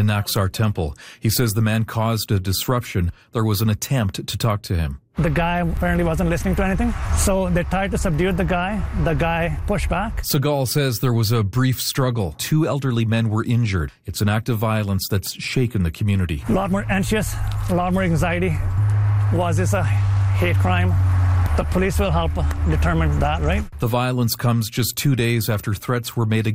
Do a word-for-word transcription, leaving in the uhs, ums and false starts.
Naxar temple. He says the man caused a disruption. There was an attempt to talk to him. The guy apparently wasn't listening to anything, so they tried to subdue the guy. The guy pushed back. Segal says there was a brief struggle. Two elderly men were injured. It's an act of violence that's shaken the community. A lot more anxious, a lot more anxiety. Was this a hate crime? The police will help determine that, right? The violence comes just two days after threats were made against